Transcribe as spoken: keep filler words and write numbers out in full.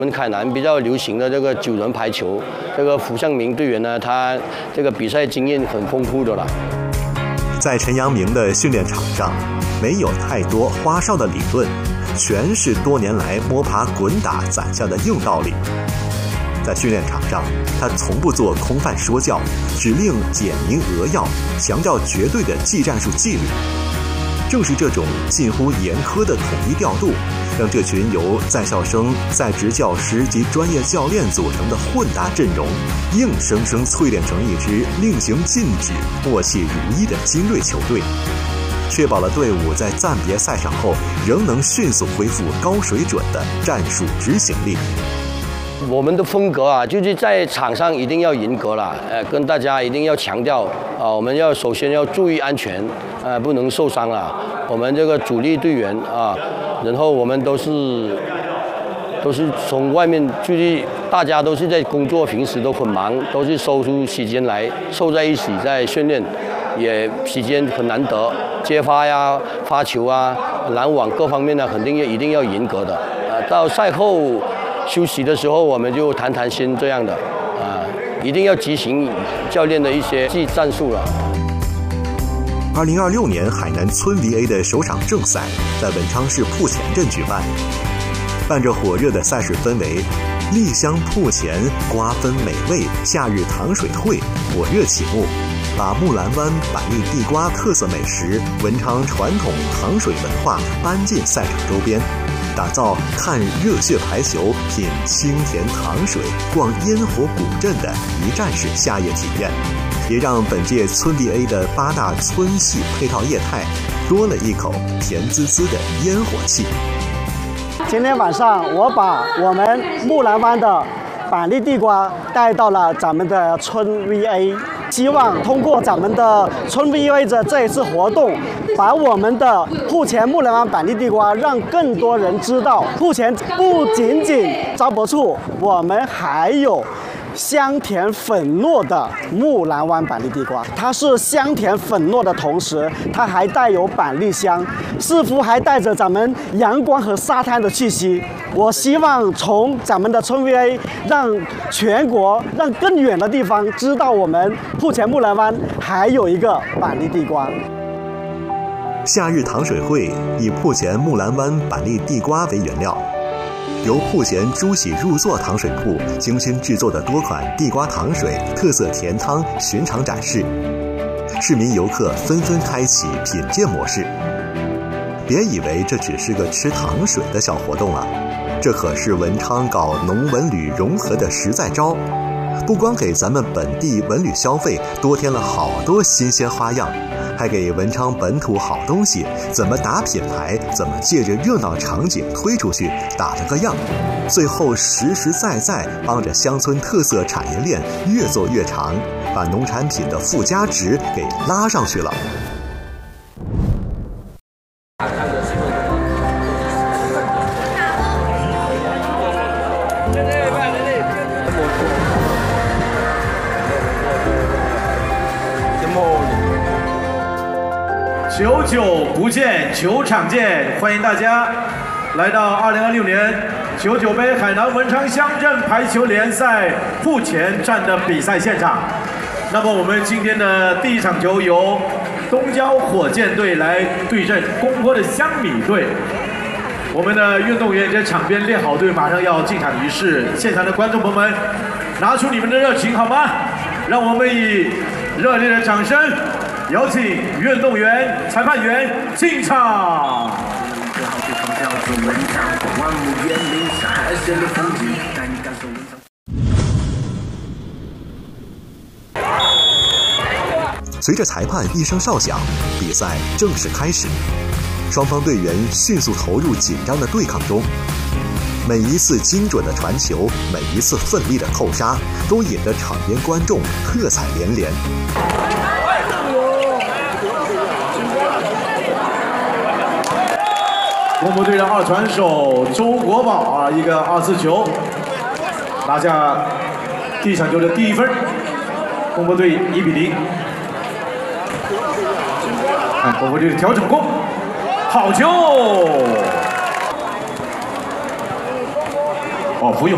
我们凯南比较流行的这个九人排球，这个符向明队员呢，他这个比赛经验很丰富的啦。 在陈阳明的训练场上，没有太多花哨的理论，全是多年来摸爬滚打攒下的硬道理。在训练场上，他从不做空泛说教，指令简明扼要，强调绝对的技战术纪律。正是这种近乎严苛的统一调度，让这群由在校生、在职教师及专业教练组成的混搭阵容，硬生生淬炼成一支令行禁止、默契如一的精锐球队，确保了队伍在暂别赛场后仍能迅速恢复高水准的战术执行力。 我们的风格啊，就是在场上一定要严格啦，呃，跟大家一定要强调啊，我们要首先要注意安全，呃，不能受伤啦。我们这个主力队员啊，然后我们都是都是从外面，就是大家都是在工作，平时都很忙，都是抽出时间来凑在一起在训练，也时间很难得，接发呀、发球啊、拦网各方面呢，肯定也一定要严格的。呃，到赛后休息的时候，我们就谈谈心这样的，啊，一定要执行教练的一些技战术了。 二零二六年海南村 V A 的首场正赛在文昌市铺前镇举办，伴着火热的赛事氛围，丽香铺前瓜分美味夏日糖水会火热启幕，把木兰湾板栗地瓜特色美食、文昌传统糖水文化搬进赛场周边。打造看热血排球、品清甜糖水、逛烟火古镇的一站式夏夜体验，也让本届村 V A 的八大村系配套业态多了一口甜滋滋的烟火气。 今天晚上，我把我们木兰湾的板栗地瓜带到了咱们的村 V A， 希望通过咱们的村 V A 的这一次活动，把我们的铺前木兰湾板栗地瓜让更多人知道，铺前不仅仅招博处，我们还有香甜粉糯的木兰湾板栗地瓜，它是香甜粉糯的同时，它还带有板栗香，似乎还带着咱们阳光和沙滩的气息。我希望从咱们的村 V A 让全国、让更远的地方知道我们铺前木兰湾还有一个板栗地瓜。 夏日糖水会以铺前木兰湾板栗地瓜为原料，由铺前朱喜入座糖水铺精心制作的多款地瓜糖水、特色甜汤巡场展示，市民游客纷纷开启品鉴模式。别以为这只是个吃糖水的小活动啊，这可是文昌搞农文旅融合的实在招，不光给咱们本地文旅消费多添了好多新鲜花样，还给文昌本土好东西怎么打品牌，怎么借着热闹场景推出去打了个样，最后实实在在帮着乡村特色产业链越做越长，把农产品的附加值给拉上去了。 久久不见，球场见！欢迎大家来到二零二六年九九杯海南文昌乡镇排球联赛铺前站的比赛现场。那么我们今天的第一场球由东郊火箭队来对阵公坡的香米队。我们的运动员在场边练好队，马上要进场仪式。现场的观众朋友们，拿出你们的热情好吗？让我们以热烈的掌声有请运动员、裁判员进场。 随着裁判一声哨响，比赛正式开始。双方队员迅速投入紧张的对抗中，每一次精准的传球，每一次奋力的扣杀，都引得场边观众喝彩连连。 公坡队的二传手周国宝啊，一个二次球，拿下第一场球的第一分。公坡队一比零。看公坡队的调整攻，好球！哦，不用。